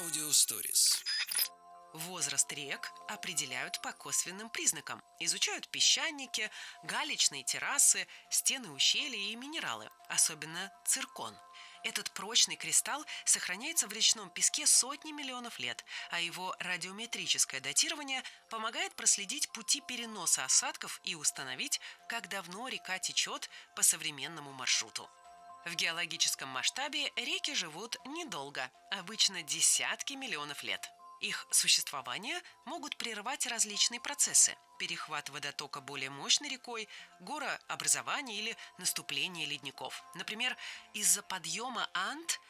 Аудиосторис. Возраст рек определяют по косвенным признакам. Изучают песчаники, галечные террасы, стены ущелий и минералы, особенно циркон. Этот прочный кристалл сохраняется в речном песке сотни миллионов лет, а его радиометрическое датирование помогает проследить пути переноса осадков и установить, как давно река течет по современному маршруту. В геологическом масштабе реки живут недолго, обычно десятки миллионов лет. Их существование могут прерывать различные процессы: перехват водотока более мощной рекой, горообразование или наступление ледников. Например, из-за подъема Анд